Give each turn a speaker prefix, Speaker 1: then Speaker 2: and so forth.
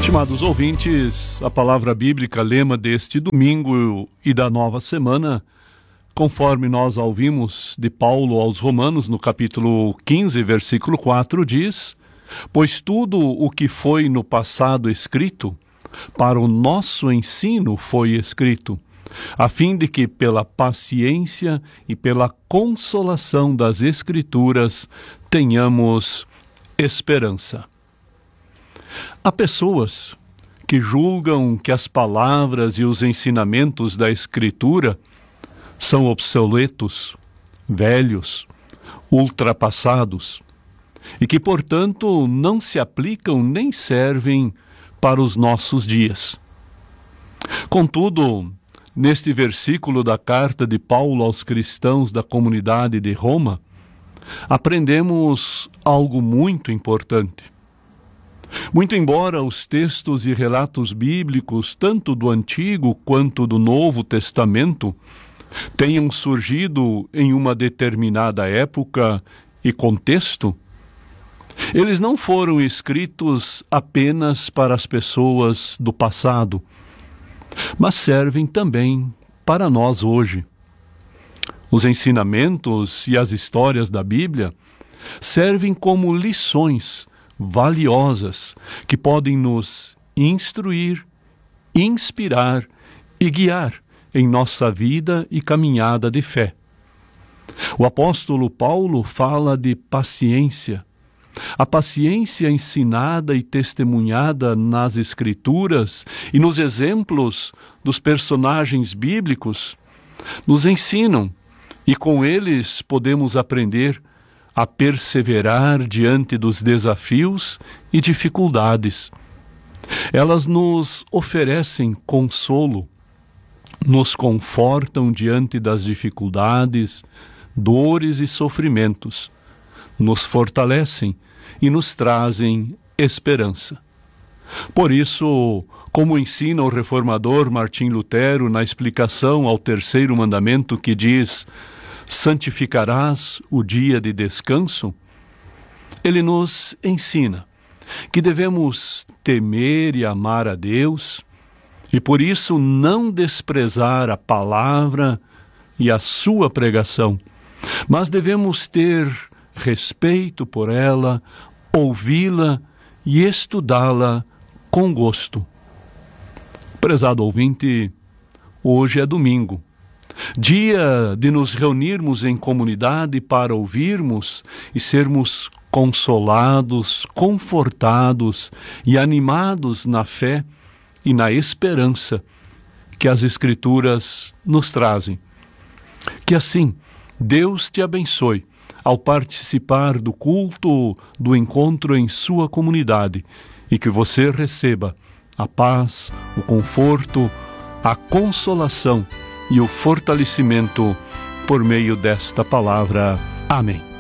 Speaker 1: Estimados ouvintes, a palavra bíblica lema deste domingo e da nova semana, conforme nós a ouvimos de Paulo aos Romanos, no capítulo 15, versículo 4, diz: pois tudo o que foi no passado escrito, para o nosso ensino foi escrito, a fim de que pela paciência e pela consolação das Escrituras tenhamos esperança. Há pessoas que julgam que as palavras e os ensinamentos da Escritura são obsoletos, velhos, ultrapassados, e que, portanto, não se aplicam nem servem para os nossos dias. Contudo, neste versículo da carta de Paulo aos cristãos da comunidade de Roma, aprendemos algo muito importante. Muito embora os textos e relatos bíblicos, tanto do Antigo quanto do Novo Testamento, tenham surgido em uma determinada época e contexto, eles não foram escritos apenas para as pessoas do passado, mas servem também para nós hoje. Os ensinamentos e as histórias da Bíblia servem como lições valiosas que podem nos instruir, inspirar e guiar em nossa vida e caminhada de fé. O apóstolo Paulo fala de paciência. A paciência ensinada e testemunhada nas Escrituras e nos exemplos dos personagens bíblicos nos ensinam, e com eles podemos aprender a perseverar diante dos desafios e dificuldades. Elas nos oferecem consolo, nos confortam diante das dificuldades, dores e sofrimentos, nos fortalecem e nos trazem esperança. Por isso, como ensina o reformador Martim Lutero na explicação ao terceiro mandamento que diz: santificarás o dia de descanso, ele nos ensina que devemos temer e amar a Deus e por isso não desprezar a palavra e a sua pregação, mas devemos ter respeito por ela, ouvi-la e estudá-la com gosto. Prezado ouvinte, hoje é domingo, dia de nos reunirmos em comunidade para ouvirmos e sermos consolados, confortados e animados na fé e na esperança que as Escrituras nos trazem. Que assim Deus te abençoe ao participar do culto, do encontro em sua comunidade, e que você receba a paz, o conforto, a consolação e o fortalecimento por meio desta palavra. Amém.